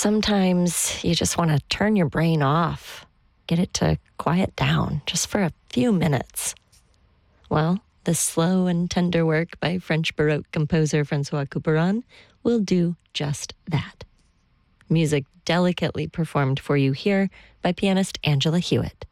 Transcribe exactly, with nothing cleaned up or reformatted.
Sometimes you just want to turn your brain off, get it to quiet down just for a few minutes. Well, the slow and tender work by French Baroque composer Francois Couperin will do just that. Music delicately performed for you here by pianist Angela Hewitt.